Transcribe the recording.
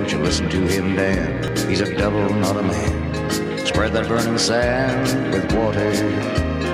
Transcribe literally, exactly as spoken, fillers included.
don't you listen to him, Dan. He's a devil, not a man. Spread that burning sand with water.